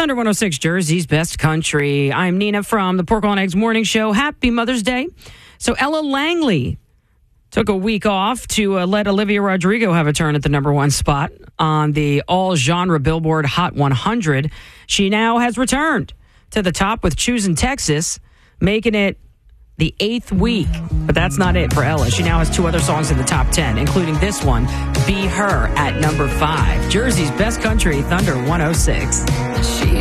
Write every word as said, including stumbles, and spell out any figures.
Thunder one oh six, Jersey's best country. I'm Nina from the Pork and Eggs Morning Show. Happy Mother's Day. So Ella Langley took a week off to uh, let Olivia Rodrigo have a turn at the number one spot on the all-genre Billboard Hot one hundred. She now has returned to the top with Choosing Texas, making it the eighth week. But that's not it for Ella. She now has two other songs in the top ten, including this one, Be Her, at number five. Jersey's best country, Thunder one oh six. She